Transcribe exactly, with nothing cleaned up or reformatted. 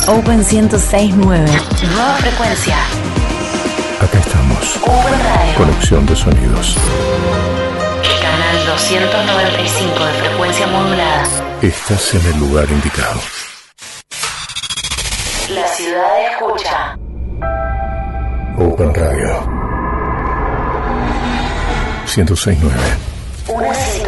Open ciento seis punto nueve. Nueva frecuencia. Acá estamos. Open Radio. Conexión de sonidos. Canal doscientos noventa y cinco de frecuencia modulada. Estás en el lugar indicado. La ciudad escucha. Open Radio. ciento seis punto nueve. Una serie